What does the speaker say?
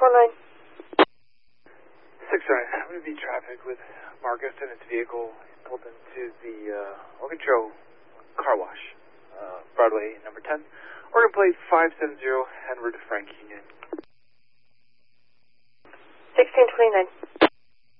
1649. 609. I'm going to be traffic with Marcus and his vehicle pulled into the Oregon Trail car wash, Broadway number 10. Oregon plate 570, Henward, Frank Union. 1629.